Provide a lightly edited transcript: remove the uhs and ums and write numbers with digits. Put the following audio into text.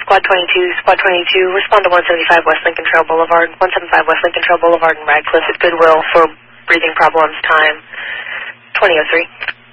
Squad 22, Squad 22, respond to 175 West Lincoln Trail Boulevard, 175 West Lincoln Trail Boulevard in Radcliffe at Goodwill for breathing problems, time 20:03.